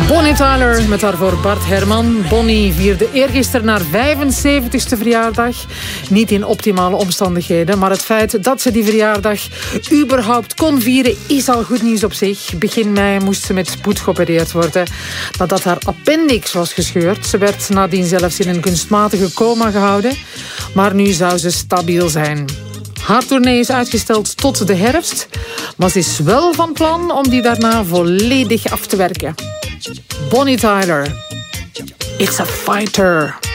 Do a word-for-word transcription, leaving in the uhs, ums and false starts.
Bonnie Tyler met daarvoor Bart Herman. Bonnie vierde eergisteren haar vijfenzeventigste verjaardag. Niet in optimale omstandigheden, maar het feit dat ze die verjaardag überhaupt kon vieren is al goed nieuws op zich. Begin mei moest ze met spoed geopereerd worden nadat haar appendix was gescheurd. Ze werd nadien zelfs in een kunstmatige coma gehouden, maar nu zou ze stabiel zijn. Haar tournee is uitgesteld tot de herfst, maar ze is wel van plan om die daarna volledig af te werken. Bonnie Tyler. It's a fighter.